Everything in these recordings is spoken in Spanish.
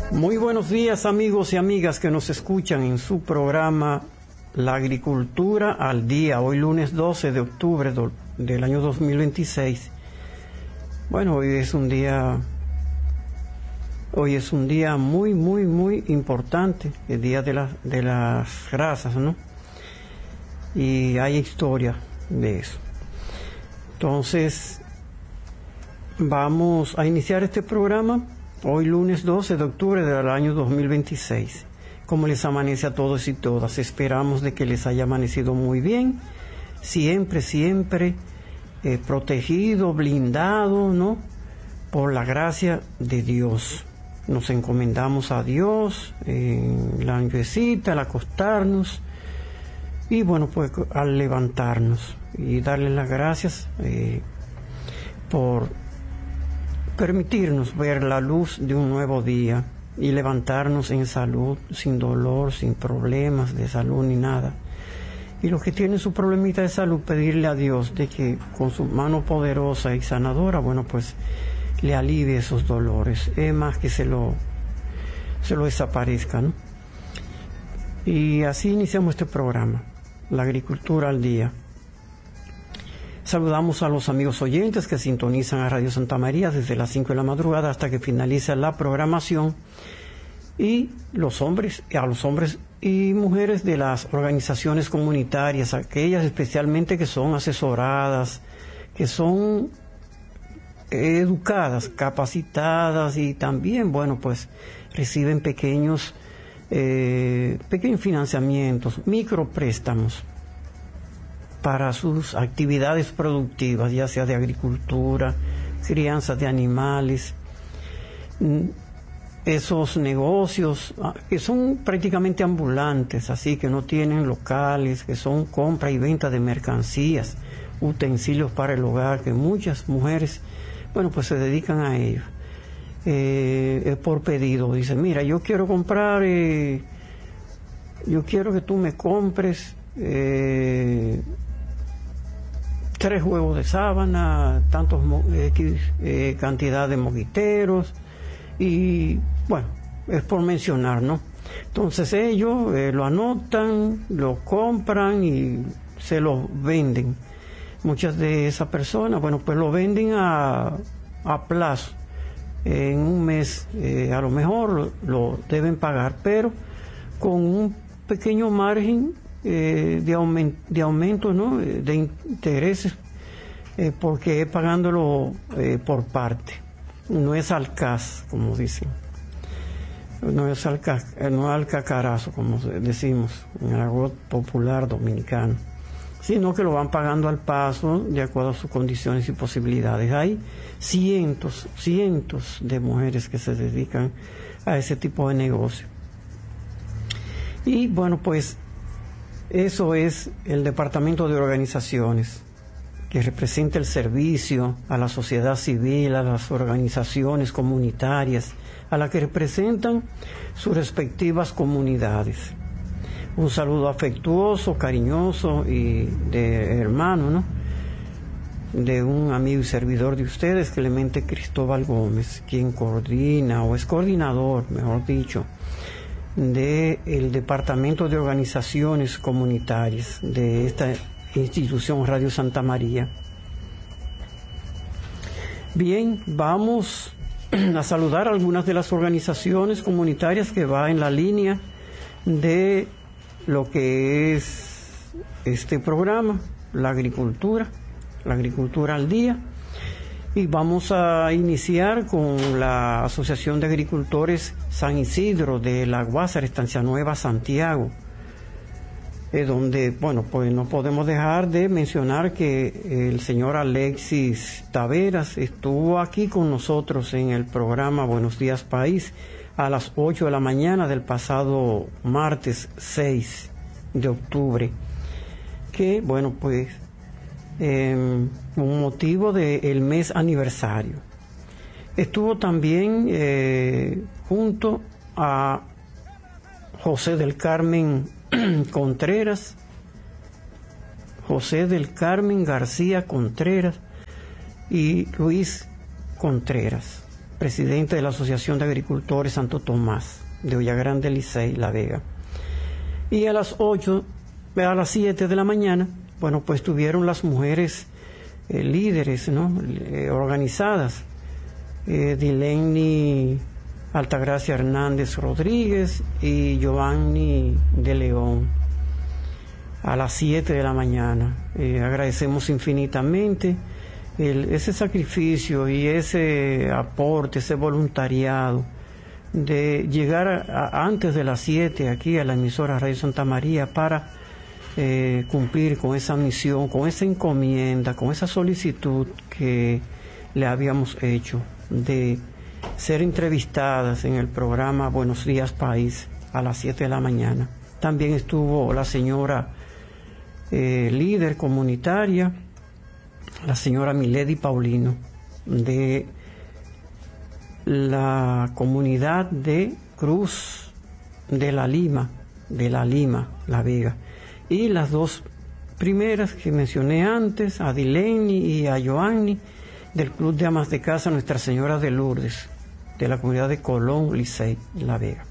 Muy buenos días, amigos y amigas que nos escuchan en su programa La Agricultura al Día, hoy lunes 12 de octubre del año 2026. Bueno, hoy es un día muy importante, el Día de las Grasas, ¿no? Y hay historia de eso. Entonces, vamos a iniciar este programa hoy lunes 12 de octubre del año 2026. ¿Cómo les amanece a todos y todas? Esperamos de que les haya amanecido muy bien, siempre protegido, blindado, ¿no? Por la gracia de Dios. Nos encomendamos a Dios en la nochecita, al acostarnos y bueno, pues al levantarnos y darle las gracias por permitirnos ver la luz de un nuevo día y levantarnos en salud, sin dolor, sin problemas de salud ni nada. Y los que tienen su problemita de salud, pedirle a Dios de que con su mano poderosa y sanadora, bueno, pues le alivie esos dolores, es más que se lo desaparezca, ¿no? Y así iniciamos este programa, La Agricultura al Día. Saludamos a los amigos oyentes que sintonizan a Radio Santa María desde las 5 de la madrugada hasta que finalice la programación, y a los hombres y mujeres de las organizaciones comunitarias, aquellas especialmente que son asesoradas, que son educadas, capacitadas y también, bueno, pues reciben pequeños financiamientos, micropréstamos para sus actividades productivas, ya sea de agricultura, crianza de animales, esos negocios que son prácticamente ambulantes, así que no tienen locales, que son compra y venta de mercancías, utensilios para el hogar, que muchas mujeres, bueno, pues se dedican a ello. Por pedido, dicen, mira, yo quiero comprar, yo quiero que tú me compres 3 huevos de sábana, tantos cantidad de moquiteros, y bueno, es por mencionar, ¿no? Entonces ellos lo anotan, lo compran y se lo venden. Muchas de esas personas, bueno, pues lo venden a plazo. En un mes a lo mejor lo deben pagar, pero con un pequeño margen de aumento, ¿no? De intereses, porque es pagándolo por parte. No es al cas, como dicen. No es al cacarazo, como decimos en el argot popular dominicano, sino que lo van pagando al paso de acuerdo a sus condiciones y posibilidades. Hay cientos de mujeres que se dedican a ese tipo de negocio. Y bueno, pues eso es el Departamento de Organizaciones, que representa el servicio a la sociedad civil, a las organizaciones comunitarias, a las que representan sus respectivas comunidades. Un saludo afectuoso, cariñoso y de hermano, ¿no? De un amigo y servidor de ustedes, Clemente Cristóbal Gómez, quien coordina, o es coordinador, mejor dicho, del Departamento de Organizaciones Comunitarias de esta institución Radio Santa María. Bien, vamos a saludar a algunas de las organizaciones comunitarias que va en la línea de lo que es este programa, la agricultura al día. Y vamos a iniciar con la Asociación de Agricultores San Isidro de La Guásara, Estancia Nueva, Santiago, donde, bueno, pues no podemos dejar de mencionar que el señor Alexis Taveras estuvo aquí con nosotros en el programa Buenos Días País a las 8 de la mañana del pasado martes 6 de octubre, que, bueno, pues un motivo del mes aniversario. Estuvo también junto a José del Carmen García Contreras y Luis Contreras. presidente de la Asociación de Agricultores Santo Tomás, de Villagrán Licey, La Vega. Y a las 7 de la mañana, bueno, pues tuvieron las mujeres líderes, ¿no? Organizadas, Dileni Altagracia Hernández Rodríguez y Giovanni de León, a las 7 de la mañana. Agradecemos infinitamente ese sacrificio y ese aporte, ese voluntariado de llegar antes de las 7 aquí a la emisora Radio Santa María para cumplir con esa misión, con esa encomienda, con esa solicitud que le habíamos hecho de ser entrevistadas en el programa Buenos Días País a las 7 de la mañana. También estuvo la señora líder comunitaria, la señora Milady Paulino, de la comunidad de Cruz de la Lima, La Vega. Y las dos primeras que mencioné antes, a Dileni y a Joanny, del Club de Amas de Casa Nuestra Señora de Lourdes, de la comunidad de Colón, Licey, La Vega.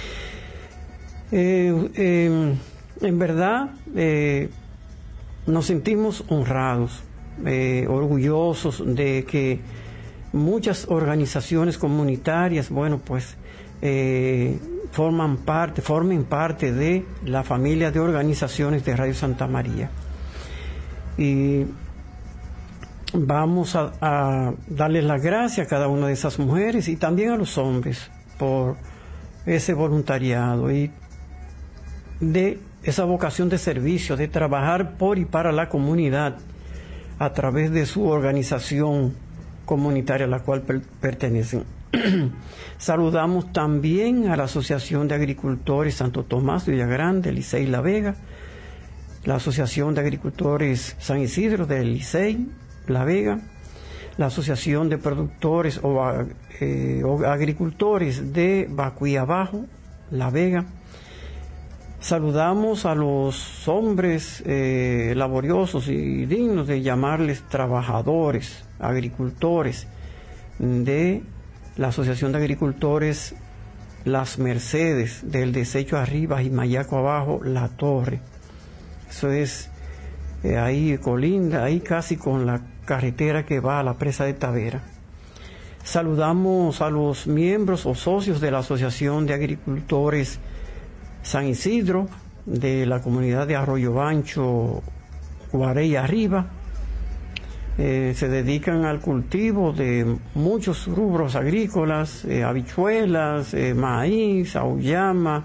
En verdad, nos sentimos honrados, orgullosos de que muchas organizaciones comunitarias, bueno, pues formen parte de la familia de organizaciones de Radio Santa María. Y vamos a darles las gracias a cada una de esas mujeres y también a los hombres por ese voluntariado y de esa vocación de servicio, de trabajar por y para la comunidad a través de su organización comunitaria a la cual pertenecen. Saludamos también a la Asociación de Agricultores Santo Tomás de Villagrán, Licey, La Vega, la Asociación de Agricultores San Isidro de Licey, La Vega, la Asociación de Productores o Agricultores de Bacuy Abajo, La Vega. Saludamos a los hombres laboriosos y dignos de llamarles trabajadores, agricultores, de la Asociación de Agricultores Las Mercedes, del Desecho Arriba y Mayaco Abajo, La Torre. Eso es ahí colinda, ahí casi con la carretera que va a la presa de Tavera. Saludamos a los miembros o socios de la Asociación de Agricultores San Isidro, de la comunidad de Arroyo Bancho, Guarey Arriba. Se dedican al cultivo de muchos rubros agrícolas, habichuelas, maíz, auyama,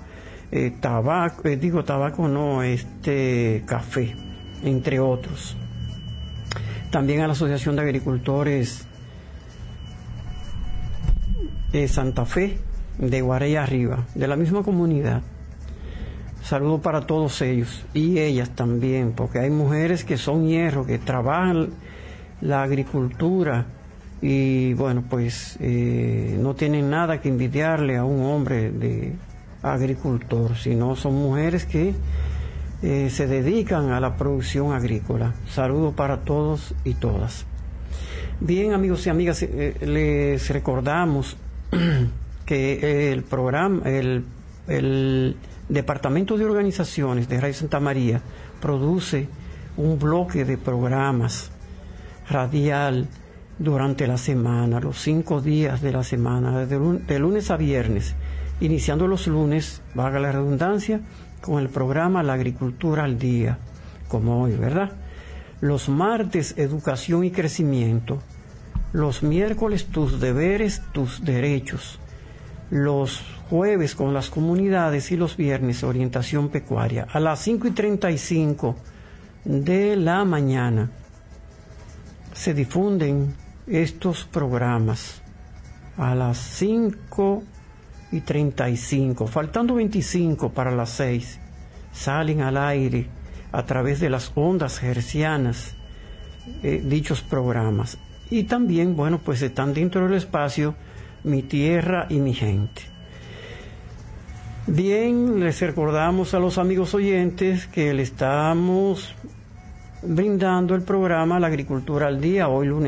café, entre otros. También a la Asociación de Agricultores de Santa Fe, de Guarey Arriba, de la misma comunidad. Saludo para todos ellos y ellas también, porque hay mujeres que son hierro, que trabajan la agricultura y bueno, pues no tienen nada que envidiarle a un hombre de agricultor, sino son mujeres que se dedican a la producción agrícola. Saludo para todos y todas. Bien, amigos y amigas, les recordamos que el programa, el Departamento de Organizaciones de Radio Santa María produce un bloque de programas radial durante la semana, los 5 días de la semana, de lunes a viernes, iniciando los lunes, valga la redundancia, con el programa La Agricultura al Día, como hoy, ¿verdad? Los martes, Educación y Crecimiento. Los miércoles, Tus Deberes, Tus Derechos. Los jueves, con las comunidades, y los viernes, Orientación Pecuaria. A las 5:35 de la mañana se difunden estos programas. A las 5:35, faltando 25 para las 6, salen al aire a través de las ondas hercianas dichos programas. Y también, bueno, pues están dentro del espacio Mi Tierra y Mi Gente. Bien, les recordamos a los amigos oyentes que le estamos brindando el programa La Agricultura al Día, hoy lunes